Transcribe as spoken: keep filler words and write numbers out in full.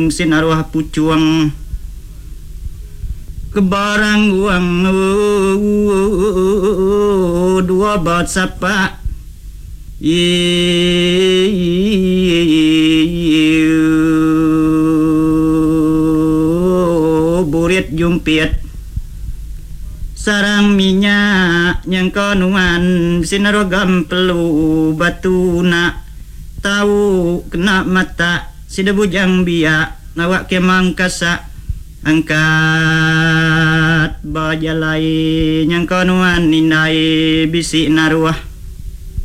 sin arwah pucuang kebarang uang dua bat sapa burit jumpit sarang minyak yang konuan sinarogam pelu batuna tahu kena mata sida bujang biak nawak ke mangkasa angkat bajalai yang konuan nindai bisi naruah